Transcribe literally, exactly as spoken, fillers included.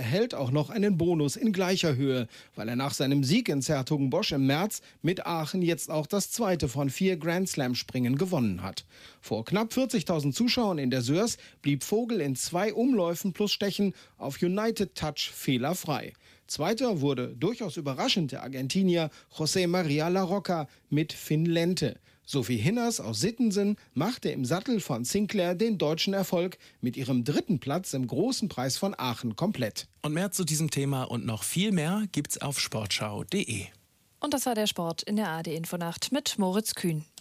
erhält auch noch einen Bonus in gleicher Höhe, weil er nach seinem Sieg in 's-Hertogenbosch im März mit Aachen jetzt auch das zweite von vier Grand-Slam-Springen gewonnen hat. Vor knapp vierzigtausend Zuschauern in der Sörs blieb Vogel in zwei Umläufen plus Stechen auf United Touch fehlerfrei. Zweiter wurde durchaus überraschend der Argentinier José María Larroca mit Finn Lente. Sophie Hinners aus Sittensen machte im Sattel von Sinclair den deutschen Erfolg mit ihrem dritten Platz im Großen Preis von Aachen komplett. Und mehr zu diesem Thema und noch viel mehr gibt's auf sportschau punkt de. Und das war der Sport in der A R D Infonacht mit Moritz Kühn.